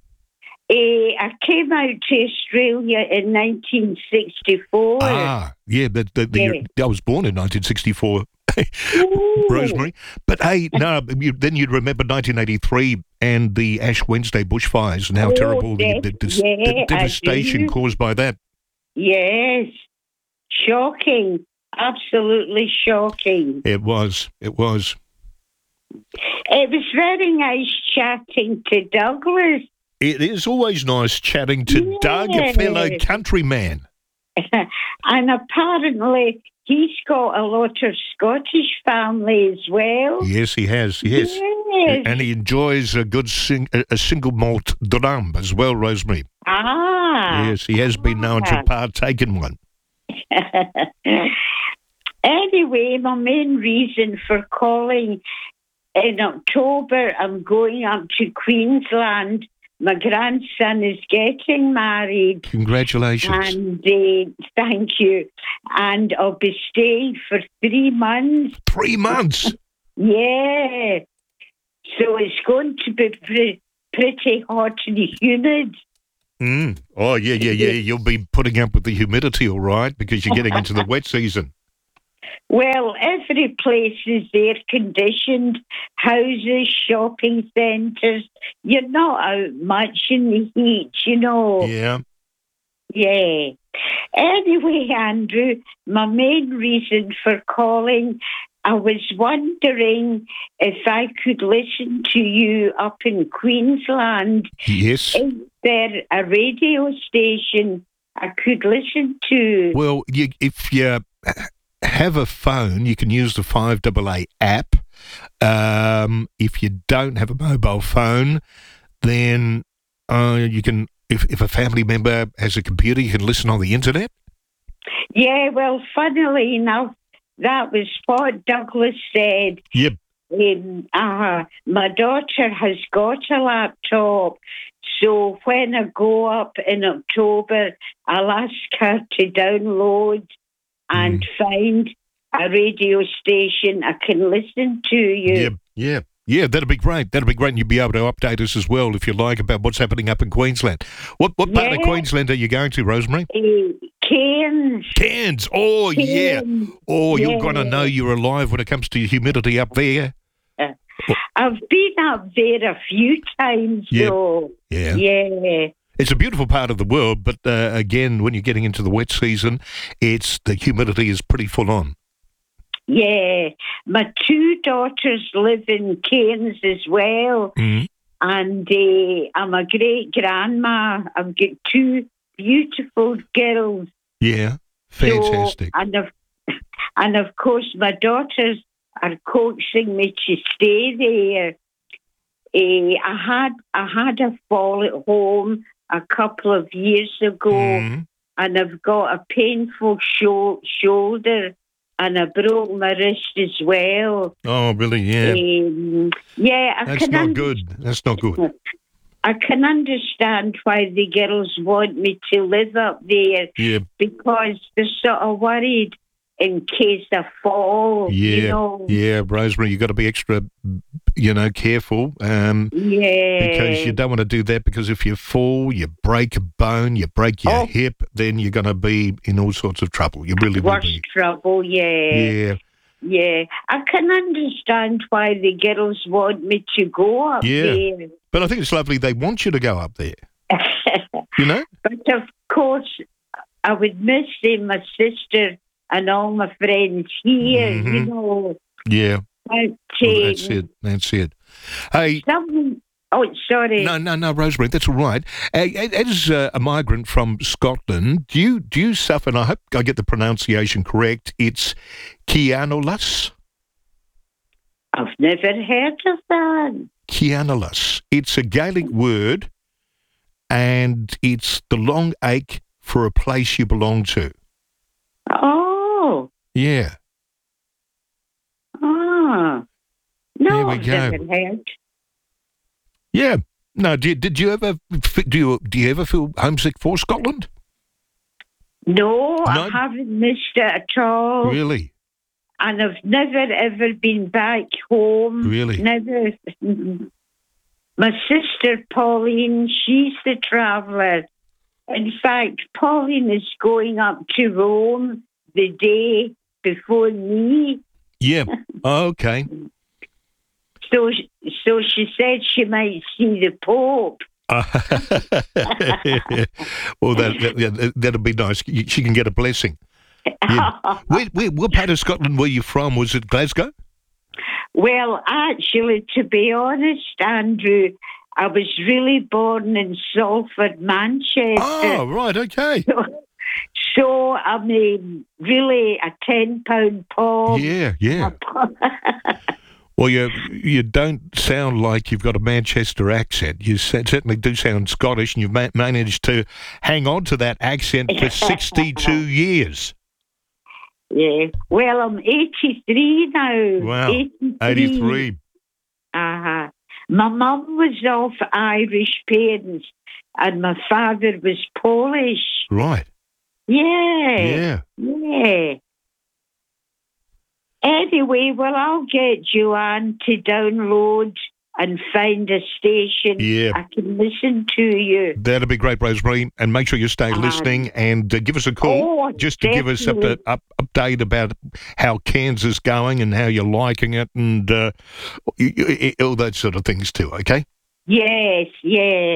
Eh, I came out to Australia in nineteen sixty-four. Ah, yeah, but the, the, Yeah. I was born in nineteen sixty-four, Rosemary. But hey, no, you, then you'd remember nineteen eighty-three and the Ash Wednesday bushfires and how Oh, terrible the, yes, the, the, yeah, the I devastation do. caused by that. Yes. Shocking. Absolutely shocking. It was, it was. It was very nice chatting to Douglas. It is always nice chatting to Doug, a fellow Yes. countryman. And apparently he's got a lot of Scottish family as well. Yes, he has, yes. Yes. And he enjoys a good sing, a, a single malt drum as well, Rosemary. Ah. Yes, he has been known to Ah. partake in one. Anyway, my main reason for calling, in October, I'm going up to Queensland. My grandson is getting married. Congratulations. And uh, thank you. And I'll be staying for three months. Three months? Yeah. So it's going to be pre- pretty hot and humid. Mm. Oh, yeah, yeah, yeah. You'll be putting up with the humidity, all right, because you're getting into the wet season. Well, every place is air conditioned, houses, shopping centres. You're not out much in the heat, you know. Yeah. Yeah. Anyway, Andrew, my main reason for calling, I was wondering if I could listen to you up in Queensland. Yes. Is there a radio station I could listen to? Well, you, if you have a phone, you can use the five A A app. Um, if you don't have a mobile phone, then uh, you can, if, if a family member has a computer, you can listen on the internet. Yeah, well, funnily enough, that was what Douglas said. Yep. Um, uh, my daughter has got a laptop, so when I go up in October, I'll ask her to download and find a radio station I can listen to you. Yeah, yeah, yeah. That'd be great. That'd be great, and you'll be able to update us as well, if you like, about what's happening up in Queensland. What what part of Yeah. Queensland are you going to, Rosemary? Uh, Cairns. Cairns. Oh, yeah. Cairns. Oh, you're Yeah. going to know you're alive when it comes to humidity up there. Uh, I've been up there a few times, Yeah. though. Yeah. Yeah. It's a beautiful part of the world, but uh, again, when you're getting into the wet season, it's the humidity is pretty full on. Yeah. My two daughters live in Cairns as well. Mm. And uh, I'm a great grandma. I've got two beautiful girls. Yeah, fantastic. So, and, of, and of course, my daughters are coaxing me to stay there. Uh, I had I had a fall at home a couple of years ago, Mm. and I've got a painful sho- shoulder, and I broke my wrist as well. Oh, really? Yeah. Um, yeah, I That's can not under- good. That's not good. I can understand why the girls want me to live up there, Yeah. because they're sort of worried in case I fall. Yeah, you know. yeah, Rosemary, you got to be extra, you know, careful. Um, Yeah. Because you don't want to do that, because if you fall, you break a bone, you break your Oh. hip, then you're going to be in all sorts of trouble. You really will Worse be. trouble, yeah. Yeah, Yeah. I can understand why the girls want me to go up yeah. there. But I think it's lovely they want you to go up there, you know? But of course, I would miss them, my sister and all my friends here, you Mhm. know. Yeah. But, Well, that's um, it. That's it. Hey. Some, oh, sorry. No, no, no, Rosemary, that's all right. Uh, As uh, a migrant from Scotland, do you do you suffer, and I hope I get the pronunciation correct, it's Kianolus? I've never heard of that. Kianolus. It's a Gaelic word, and it's the long ache for a place you belong to. Oh. Yeah. Ah. No, There we I've go. never heard. Yeah. No, did, did you ever f- do you do you ever feel homesick for Scotland? No, No? I haven't missed it at all. Really? And I've never ever been back home. Really? Never. My sister Pauline, she's the traveller. In fact, Pauline is going up to Rome the day before me. Yeah. Oh, okay. So, so she said she might see the Pope. Well, that, that, that, that'll be nice. You- She can get a blessing. Yeah. where, where, what part of Scotland were you from? Was it Glasgow? Well, actually, to be honest, Andrew, I was really born in Salford, Manchester. Oh, right, okay. So, so I'm a, really a ten pound Paul. Yeah, yeah. Well, you you don't sound like you've got a Manchester accent. You certainly do sound Scottish, and you've ma- managed to hang on to that accent for sixty-two years. Yeah. Well, I'm eighty-three now. Wow. eighty-three. eighty-three. Uh-huh. My mum was of Irish parents, and my father was Polish. Right. Yeah. Yeah. Yeah. Anyway, well, I'll get Joanne to download and find a station Yeah. I can listen to you. That'd be great, Rosemary. And make sure you stay Um, listening and uh, give us a call Oh, just to give us up to, definitely. up, update about how Kansas going and how you're liking it and uh, y- y- all those sort of things too, okay? Yes, yeah.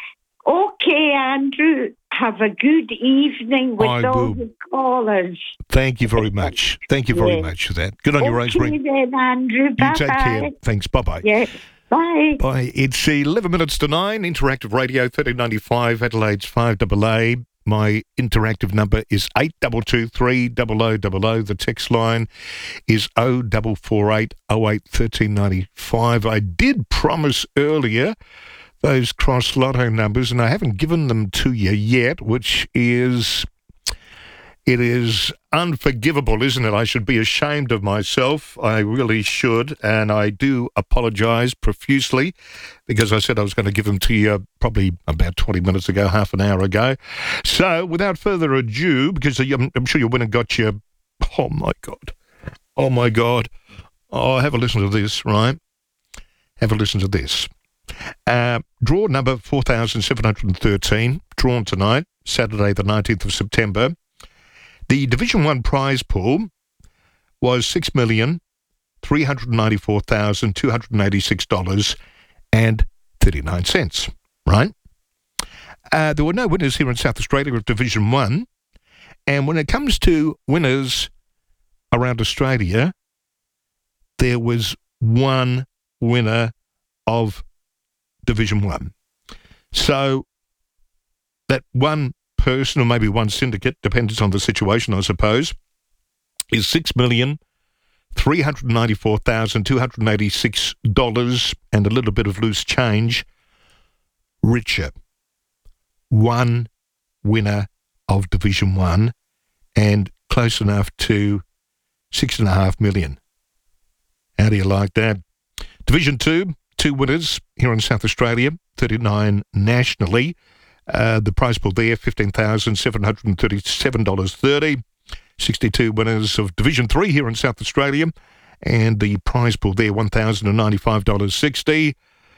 Okay, Andrew, have a good evening with I all will. the callers. Thank you very much. Thank you very Yeah. much for that. Good on you, Okay Rosemary. then, Andrew. You Bye-bye. take care. Thanks. Bye-bye. Yeah. Bye. Bye. It's eleven minutes to nine. Interactive Radio, thirteen ninety-five, Adelaide's five double A. My interactive number is eight two two three double oh double oh. The text line is oh four four eight oh eight thirteen ninety-five. I did promise earlier those cross lotto numbers, and I haven't given them to you yet, which is, it is unforgivable, isn't it? I should be ashamed of myself. I really should, and I do apologise profusely because I said I was going to give them to you probably about twenty minutes ago, half an hour ago. So, without further ado, because I'm, I'm sure you went and got your, oh my God, oh my God, oh, have a listen to this, right? Have a listen to this. Uh, draw number four thousand seven hundred thirteen, drawn tonight, Saturday the nineteenth of September. The Division one prize pool was six million three hundred ninety-four thousand two hundred eighty-six dollars and thirty-nine cents, right? Uh, there were no winners here in South Australia of Division one, and when it comes to winners around Australia, there was one winner of Division one. So that one person, or maybe one syndicate, depends on the situation, I suppose, is six million three hundred ninety-four thousand two hundred eighty-six dollars and a little bit of loose change richer. One winner of Division one and close enough to six and a half million. How do you like that? Division two, two winners here in South Australia, thirty-nine nationally. Uh, the prize pool there, fifteen thousand seven hundred thirty-seven dollars thirty. sixty-two winners of Division three here in South Australia, and the prize pool there, one thousand ninety-five dollars sixty.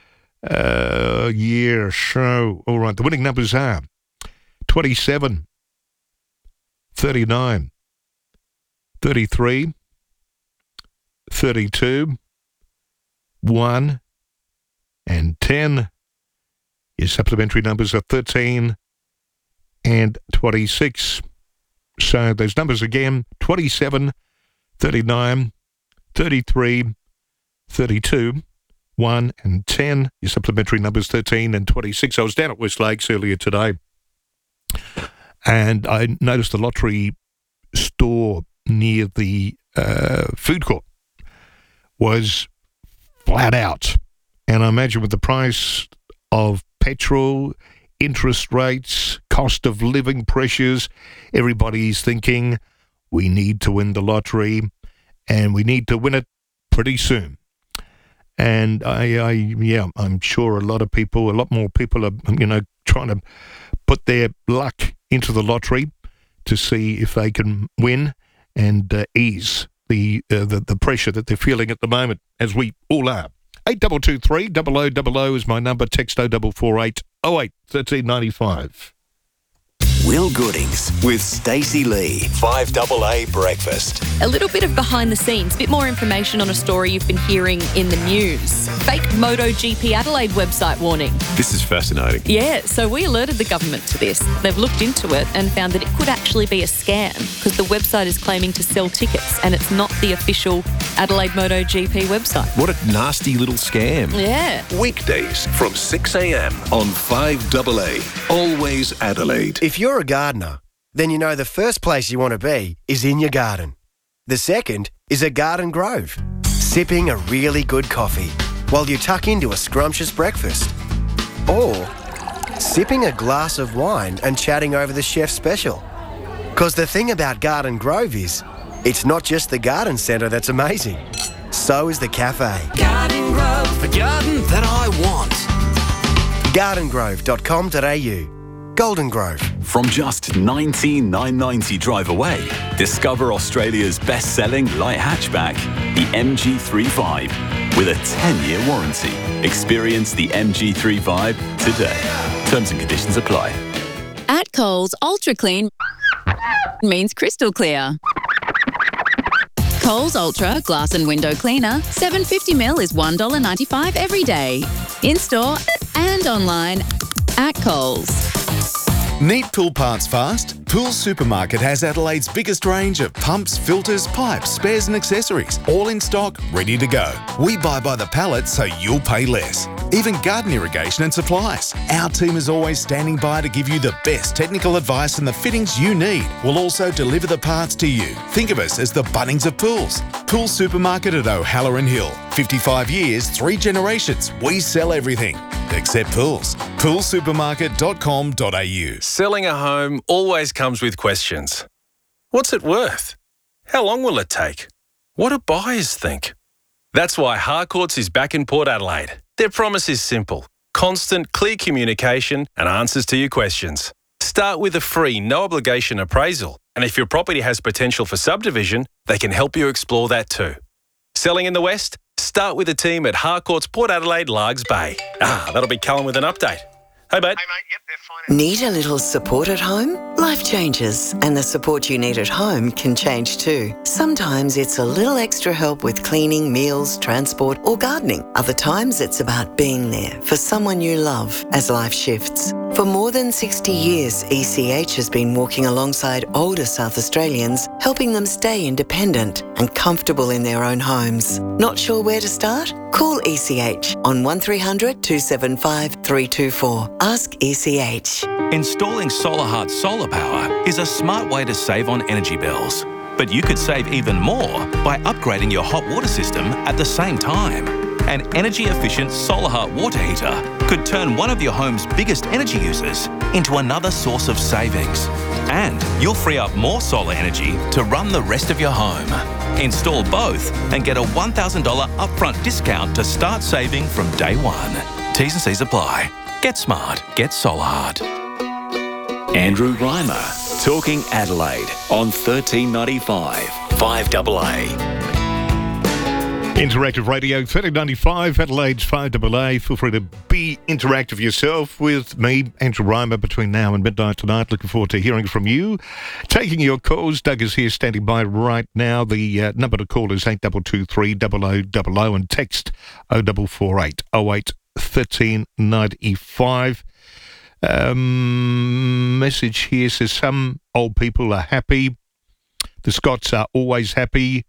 Uh, yeah, so, all right, the winning numbers are twenty-seven, thirty-nine, thirty-three, thirty-two, one, and ten. Your supplementary numbers are thirteen and twenty-six. So those numbers again, twenty-seven, thirty-nine, thirty-three, thirty-two, one, and ten. Your supplementary numbers thirteen and twenty-six. I was down at West Lakes earlier today, and I noticed the lottery store near the uh, food court was flat out. And I imagine with the price of petrol, interest rates, cost of living pressures, everybody's thinking we need to win the lottery and we need to win it pretty soon. And I, I yeah, I'm sure a lot of people, a lot more people are, you know, trying to put their luck into the lottery to see if they can win and uh, ease the, uh, the the pressure that they're feeling at the moment, as we all are. eight two two three, double oh double oh is my number. Text oh four four eight oh eight thirteen ninety-five. Will Goodings with Stacey Lee. five double A Breakfast. A little bit of behind the scenes, a bit more information on a story you've been hearing in the news. Fake MotoGP Adelaide website warning. This is fascinating. Yeah, so we alerted the government to this. They've looked into it and found that it could actually be a scam because the website is claiming to sell tickets and it's not the official Adelaide MotoGP website. What a nasty little scam. Yeah. Weekdays from six a.m. on five double A. Always Adelaide. If you're a gardener, then you know the first place you want to be is in your garden. The second is a garden grove. sipping a really good coffee while you tuck into a scrumptious breakfast. Or sipping a glass of wine and chatting over the chef's special. Because the thing about Garden Grove is, it's not just the garden centre that's amazing. So is the cafe. Garden Grove, the garden that I want. garden grove dot com dot a u. Golden Grove. From just nineteen thousand nine hundred ninety drive away, discover Australia's best-selling light hatchback, the M G three Vibe, with a ten-year warranty. Experience the M G three Vibe today. Terms and conditions apply. At Coles, Ultra Clean means crystal clear. Coles Ultra Glass and Window Cleaner, seven hundred fifty millilitres is one dollar ninety-five every day. In-store and online at Coles. Need pool parts fast? Pool Supermarket has Adelaide's biggest range of pumps, filters, pipes, spares and accessories, all in stock, ready to go. We buy by the pallet so you'll pay less. Even garden irrigation and supplies. Our team is always standing by to give you the best technical advice and the fittings you need. We'll also deliver the parts to you. Think of us as the Bunnings of pools. Pool Supermarket at O'Halloran Hill. fifty-five years, three generations. We sell everything except pools. pool supermarket dot com dot a u. Selling a home always comes with questions. What's it worth? How long will it take? What do buyers think? That's why Harcourts is back in Port Adelaide. Their promise is simple: constant, clear communication and answers to your questions. Start with a free, no-obligation appraisal, and if your property has potential for subdivision, they can help you explore that too. Selling in the West? Start with the team at Harcourts Port Adelaide Largs Bay. Ah, that'll be Callum with an update. Hey, mate. Need a little support at home? Life changes, and the support you need at home can change too. Sometimes it's a little extra help with cleaning, meals, transport, or gardening. Other times it's about being there for someone you love as life shifts. For more than sixty years, E C H has been walking alongside older South Australians, helping them stay independent and comfortable in their own homes. Not sure where to start? Call E C H on one three hundred two seven five three two four. Ask E C H. Installing SolarHeart solar power is a smart way to save on energy bills. But you could save even more by upgrading your hot water system at the same time. An energy-efficient SolarHeart water heater could turn one of your home's biggest energy users into another source of savings. And you'll free up more solar energy to run the rest of your home. Install both and get a one thousand dollars upfront discount to start saving from day one. T's and C's apply. Get smart. Get SolarHeart. Andrew Reimer, Talking Adelaide on thirteen ninety-five, five A A. Interactive Radio, thirteen ninety-five, Adelaide's five A A. Feel free to be interactive yourself with me, Andrew Reimer, between now and midnight tonight. Looking forward to hearing from you. Taking your calls. Doug is here standing by right now. The uh, number to call is eight two two three zero zero zero zero and text oh four four eight oh eight thirteen ninety-five. Um, message here says some old people are happy. The Scots are always happy.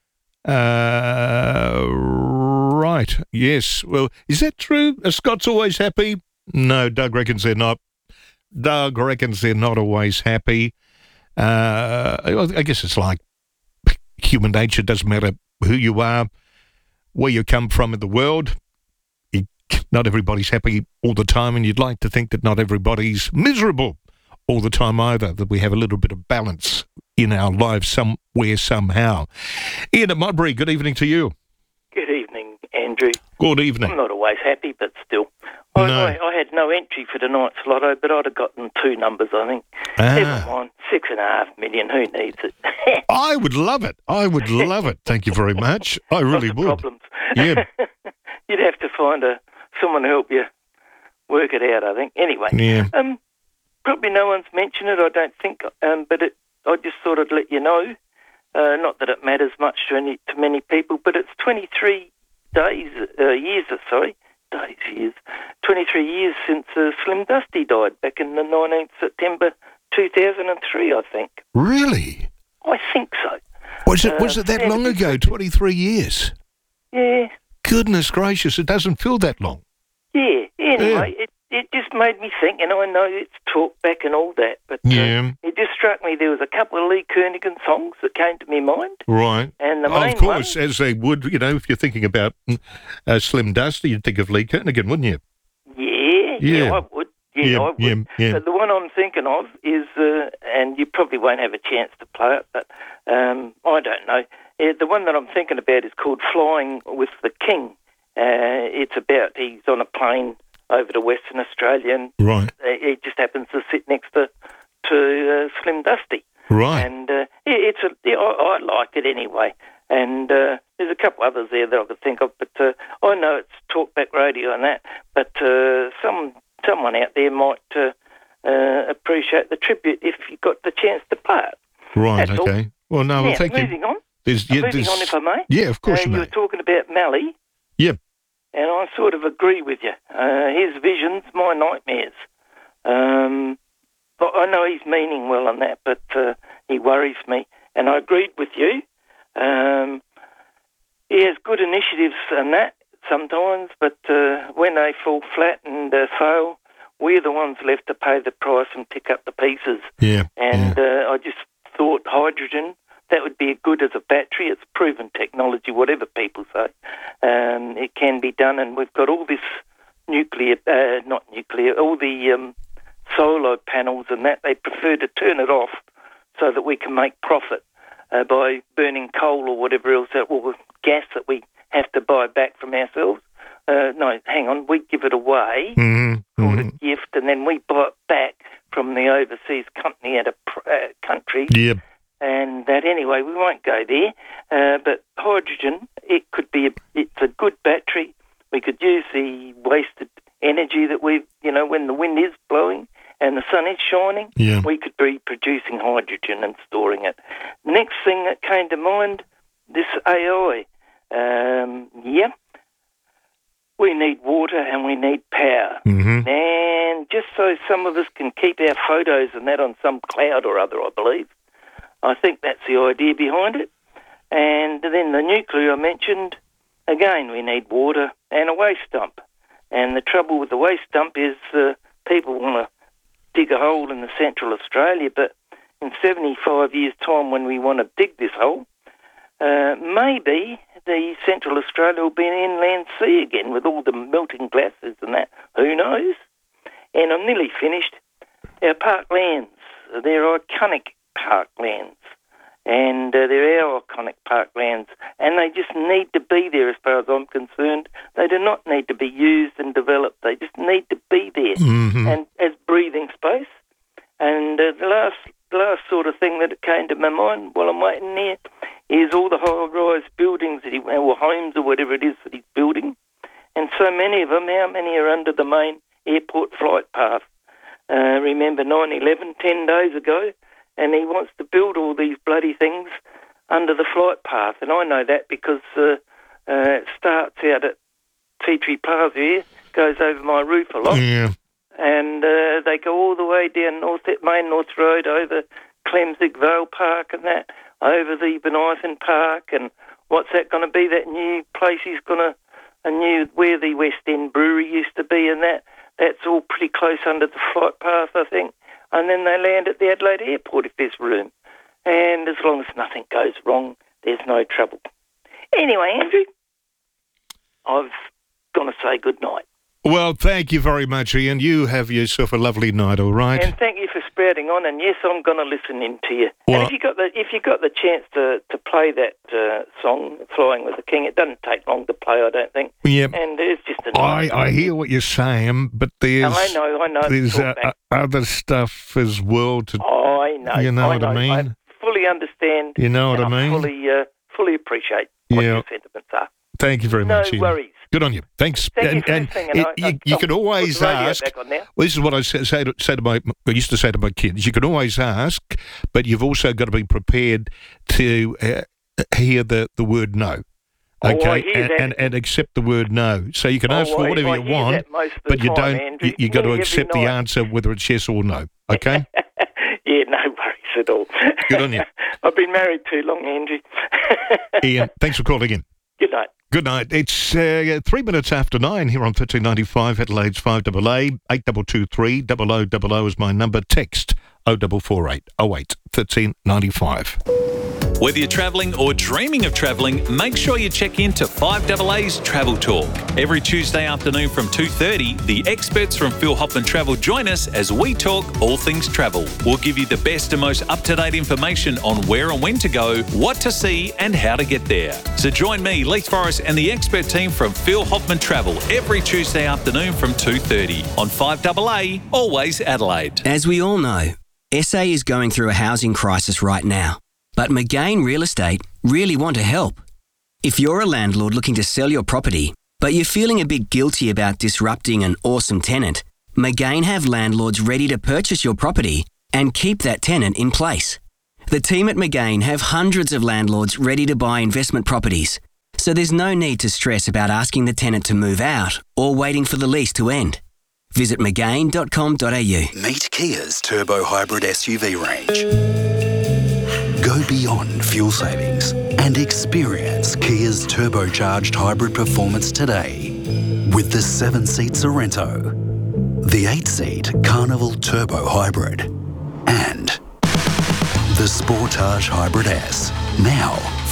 Uh, right. Yes. Well, is that true? Are Scots always happy? No, Doug reckons they're not. Doug reckons they're not always happy. Uh, I guess it's like human nature. Doesn't matter who you are, where you come from in the world. It, not everybody's happy all the time, and you'd like to think that not everybody's miserable all the time either, that we have a little bit of balance in our lives somewhere, somehow. Ian at Modbury, good evening to you. Good evening, Andrew. Good evening. I'm not always happy, but still. I, No. I, I had no entry for tonight's lotto, but I'd have gotten two numbers, I think. Ah. Never mind. Six and a half million. Who needs it? I would love it. I would love it. Thank you very much. I really Lots of would. problems. Yeah. You'd have to find a someone to help you work it out, I think. Anyway, Yeah. um, probably no one's mentioned it, I don't think, um, but it, I just thought I'd let you know. Uh, not that it matters much to any to many people, but it's twenty-three days, uh, years, uh, sorry, days, years, twenty-three years since uh, Slim Dusty died back in the nineteenth of September two thousand three, I think. Really? I think so. Was it, was Uh, it that long ago, twenty-three years? Yeah, Goodness gracious, it doesn't feel that long. yeah. Anyway, it, it just made me think, and I know it's talk back and all that, but Yeah. uh, it just struck me there was a couple of Lee Kernaghan songs that came to my mind. Right. And the Oh, main of course, one, as they would, you know, if you're thinking about uh, Slim Dusty, you'd think of Lee Kernaghan, wouldn't you? yeah, yeah, Yeah. I would. Yeah, Yeah, I would. yeah, yeah. But the one I'm thinking of is, uh, and you probably won't have a chance to play it, but um, I don't know. Uh, the one that I'm thinking about is called Flying with the King. Uh, it's about he's on a plane over to Western Australia, and Right. uh, he just happens to sit next to to uh, Slim Dusty. Right. And uh, it, it's a, yeah, I, I like it anyway. And uh, there's a couple others there that I could think of, but uh, I know it's talkback radio and that, but uh, some someone out there might uh, uh, appreciate the tribute if you got the chance to play it. Right, That's all. okay. Well, no, well, Now, thank you. moving on. There's, Uh, yeah, moving there's, on, if I may. Yeah, of course uh, you you may. were talking about Mally. Yep. And I sort of agree with you. Uh, his visions, my nightmares. Um, but I know he's meaning well on that, but uh, he worries me. And I agreed with you. Um, he has good initiatives and that sometimes, but uh, when they fall flat and uh, fail, we're the ones left to pay the price and pick up the pieces. Yeah. And uh, I just thought hydrogen, that would be good as a battery. It's proven technology, whatever people say. Um, it can be done, and we've got all this nuclear, uh, not nuclear, all the um, solar panels and that. They prefer to turn it off so that we can make profit uh, by burning coal or whatever else, that, or gas that we have to buy back from ourselves. Uh, no, hang on, we give it away, Mhm, called mhm. a gift, and then we buy it back from the overseas company at a pr- uh, country. Yep. And that anyway, we won't go there. Uh, but hydrogen, it could be, a, it's a good battery. We could use the wasted energy that we've, you know, when the wind is blowing and the sun is shining, Yeah. we could be producing hydrogen and storing it. Next thing that came to mind, this A I. Um, yeah, we need water and we need power. Mhm. And just so some of us can keep our photos and that on some cloud or other, I believe. I think that's the idea behind it. And then the nuclear I mentioned, again, we need water and a waste dump. And the trouble with the waste dump is uh, people want to dig a hole in the Central Australia, but in seventy-five years' time when we want to dig this hole, uh, maybe the Central Australia will be an inland sea again with all the melting glaciers and that. Who knows? And I'm nearly finished. Our parklands, they're iconic parklands, and uh, they're our iconic parklands, and they just need to be there as far as I'm concerned. They do not need to be used and developed. They just need to be there Mhm. and as breathing space. And uh, the last the last sort of thing that came to my mind while I'm waiting there is all the high-rise buildings that he, or homes or whatever it is that he's building, and so many of them, how many are under the main airport flight path? Uh, remember nine eleven, ten days ago, and he wants to build all these bloody things under the flight path. And I know that because uh, uh, it starts out at Tea Tree Plaza here, goes over my roof a lot, Yeah. and uh, they go all the way down North Main North Road, over Clemsig Vale Park and that, over the Benithan Park, and what's that going to be, that new place he's going to, a new, where the West End Brewery used to be and that, that's all pretty close under the flight path, I think. And then they land at the Adelaide Airport if there's room. And as long as nothing goes wrong, there's no trouble. Anyway, Andrew, I've got to say good night. Well, thank you very much, Ian. You have yourself a lovely night, all right? And thank you for sprouting on. And yes, I'm going to listen in to you. Well- and if you got the if you got the chance to, to play that uh, song, "Flying with the King," it doesn't take long to play, I don't think. Yep. And it's just a I, nice. I hear what you're saying, but there's I know, I know. there's Talk uh, back. other stuff as well to. I know. You know I what I know. mean? I fully understand. You know what and I mean? Fully, uh, fully appreciate what Yeah. your sentiments are. Thank you very No much, Ian. worries. Good on you. Thanks. Thank and you for and listening, it- and I- you, I- you I'll can always put the radio ask. back on now. Well, this is what I say, say, to, say to my. I used to say to my kids. You can always ask, but you've also got to be prepared to uh, hear the, the word no. Oh, I Okay, hear and, that. and and accept the word no. So you can Oh, ask for I- whatever I you hear want, that most of the but you time, don't. Andrew. You, you got to Nearly accept every the night. answer, whether it's yes or no. Okay. Yeah, no worries at all. Good on you. I've been married too long, Andrew. Ian, thanks for calling in. Good night. Good night. It's uh, three minutes after nine here on thirteen ninety-five, Adelaide's five A A, eight two two three, double oh double oh is my number. Text oh four four eight oh eight thirteen ninety-five. Whether you're travelling or dreaming of travelling, make sure you check in to five A A's Travel Talk. Every Tuesday afternoon from two thirty, the experts from Phil Hoffman Travel join us as we talk all things travel. We'll give you the best and most up-to-date information on where and when to go, what to see and how to get there. So join me, Leith Forrest and the expert team from Phil Hoffman Travel every Tuesday afternoon from two thirty on five A A, always Adelaide. As we all know, S A is going through a housing crisis right now. But McGain Real Estate really want to help. If you're a landlord looking to sell your property, but you're feeling a bit guilty about disrupting an awesome tenant, McGain have landlords ready to purchase your property and keep that tenant in place. The team at McGain have hundreds of landlords ready to buy investment properties, so there's no need to stress about asking the tenant to move out or waiting for the lease to end. Visit mcgain dot com dot a u. Meet Kia's turbo hybrid S U V range. Go beyond fuel savings and experience Kia's turbocharged hybrid performance today with the seven-seat Sorrento, the eight-seat Carnival Turbo Hybrid, and the Sportage Hybrid S, now